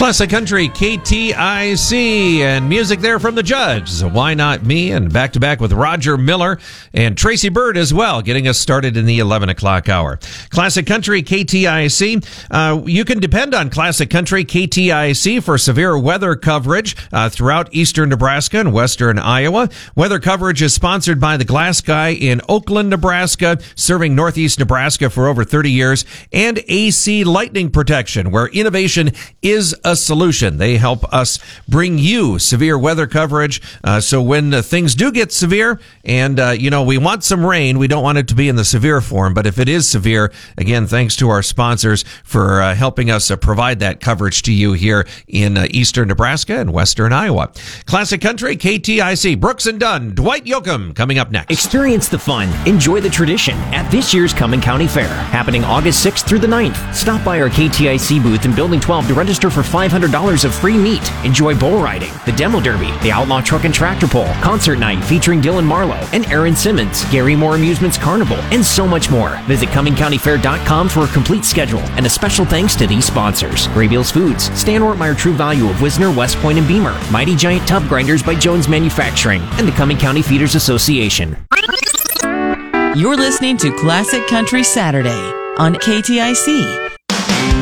Classic Country, KTIC, and music there from the Judge. So why not me? And back-to-back with Roger Miller and Tracy Bird as well, getting us started in the 11 o'clock hour. Classic Country, KTIC. You can depend on Classic Country, KTIC for severe weather coverage throughout eastern Nebraska and western Iowa. Weather coverage is sponsored by the Glass Guy in Oakland, Nebraska, serving northeast Nebraska for over 30 years, and AC Lightning Protection, where innovation is a solution. They help us bring you severe weather coverage. So when things do get severe and, we want some rain, we don't want it to be in the severe form. But if it is severe, again, thanks to our sponsors for helping us provide that coverage to you here in eastern Nebraska and western Iowa. Classic Country, KTIC, Brooks and Dunn, Dwight Yoakam coming up next. Experience the fun, enjoy the tradition at this year's Cumming County Fair, happening August 6th through the 9th. Stop by our KTIC booth in Building 12 to register for $500 of free meat. Enjoy bull riding, the demo derby, the outlaw truck and tractor pull, concert night featuring Dylan Marlowe and Aaron Simmons, Gary Moore Amusements Carnival, and so much more. Visit CummingCountyFair.com for a complete schedule, and a special thanks to these sponsors: Graybeals Foods, Stan Ortmeyer True Value of Wisner, West Point, and Beamer, Mighty Giant Tub Grinders by Jones Manufacturing, and the Cumming County Feeders Association. You're listening to Classic Country Saturday on KTIC.